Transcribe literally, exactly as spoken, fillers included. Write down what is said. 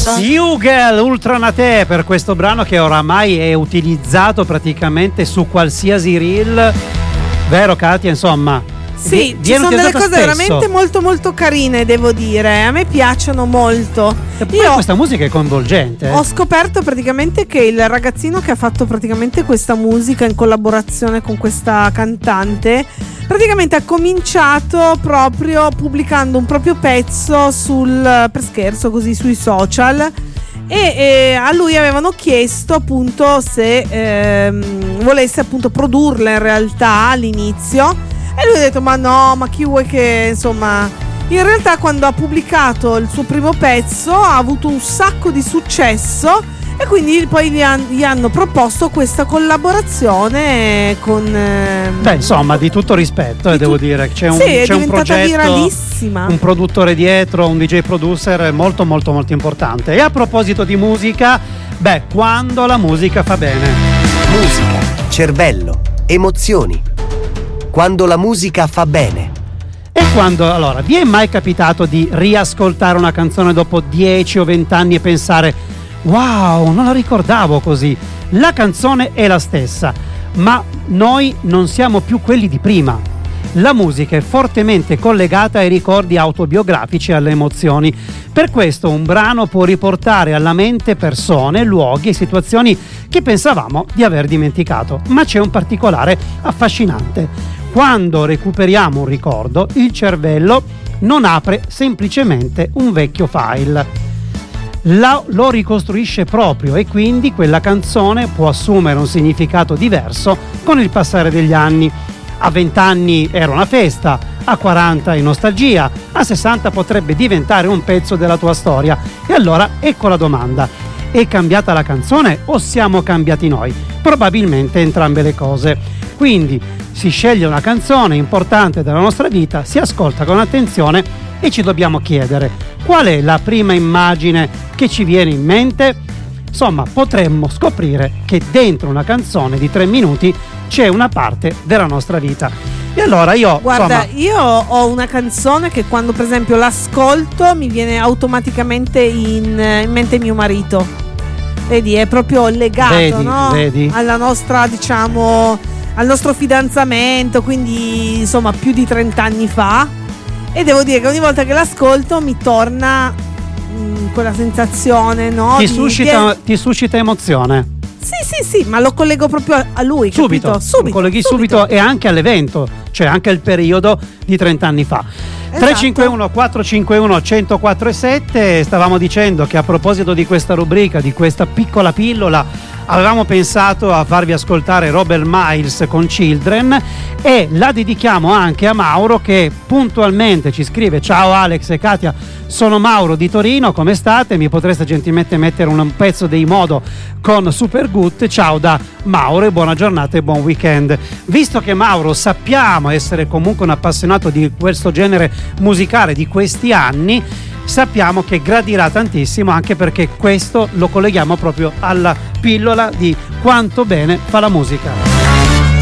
Hugel Ultranate per questo brano che oramai è utilizzato praticamente su qualsiasi reel, vero Katia? Insomma, sì, ci sono delle cose spesso. veramente molto molto carine, devo dire, a me piacciono molto. E poi Io questa musica è coinvolgente. Ho scoperto praticamente che il ragazzino che ha fatto praticamente questa musica in collaborazione con questa cantante praticamente ha cominciato proprio pubblicando un proprio pezzo sul, per scherzo così, sui social. E, e a lui avevano chiesto appunto se ehm, volesse appunto produrla in realtà all'inizio, e lui ha detto ma no, ma chi vuoi che, insomma, in realtà quando ha pubblicato il suo primo pezzo ha avuto un sacco di successo e quindi poi gli, han, gli hanno proposto questa collaborazione con ehm, beh, insomma, di tutto rispetto, eh, devo tu- dire c'è un, sì, c'è è un progetto, viralissima. Un produttore dietro, un D J producer molto molto molto importante. E a proposito di musica, beh, quando la musica fa bene. Musica, cervello, emozioni. Quando la musica fa bene. E quando, allora, vi è mai capitato di riascoltare una canzone dopo dieci o venti anni e pensare wow, non la ricordavo così? La canzone è la stessa, ma noi non siamo più quelli di prima. La musica è fortemente collegata ai ricordi autobiografici e alle emozioni. Per questo un brano può riportare alla mente persone, luoghi e situazioni che pensavamo di aver dimenticato. Ma c'è un particolare affascinante. Quando recuperiamo un ricordo, il cervello non apre semplicemente un vecchio file, La, lo ricostruisce proprio, e quindi quella canzone può assumere un significato diverso con il passare degli anni. A venti anni era una festa, a quaranta è nostalgia, a sessanta potrebbe diventare un pezzo della tua storia. E allora ecco la domanda: è cambiata la canzone o siamo cambiati noi? Probabilmente entrambe le cose. Quindi si sceglie una canzone importante della nostra vita, si ascolta con attenzione e ci dobbiamo chiedere qual è la prima immagine che ci viene in mente. Insomma, potremmo scoprire che dentro una canzone di tre minuti c'è una parte della nostra vita. E allora io guarda, insomma, io ho una canzone che quando per esempio l'ascolto mi viene automaticamente in, in mente mio marito. Vedi, è proprio legato, vedi, no? vedi. Alla nostra, diciamo, al nostro fidanzamento, quindi insomma più di trenta anni fa. E devo dire che ogni volta che l'ascolto mi torna mh, quella sensazione, no? Ti, di, suscita, di... ti suscita emozione. Sì, sì, sì, ma lo collego proprio a lui, subito, capito? Subito, lo colleghi subito. subito e anche all'evento, cioè anche al periodo di trenta anni fa. Esatto. tre cinque uno quattro cinque uno uno zero quattro sette. Stavamo dicendo che a proposito di questa rubrica, di questa piccola pillola, avevamo pensato a farvi ascoltare Robert Miles con Children, e la dedichiamo anche a Mauro, che puntualmente ci scrive: ciao Alex e Katia, sono Mauro di Torino, come state? Mi potreste gentilmente mettere un pezzo dei Modo con Super Good? Ciao da Mauro e buona giornata e buon weekend. Visto che Mauro sappiamo essere comunque un appassionato di questo genere musicale di questi anni, sappiamo che gradirà tantissimo, anche perché questo lo colleghiamo proprio alla pillola di quanto bene fa la musica.